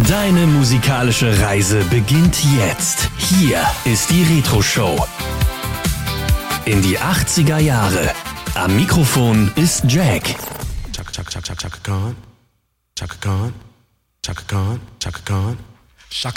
Deine musikalische Reise beginnt jetzt. Hier ist die Retro Show. In die 80er Jahre. Am Mikrofon ist Jack. Chaka Khan, Chaka Khan, Chaka Khan, Chaka Khan, Chaka Khan.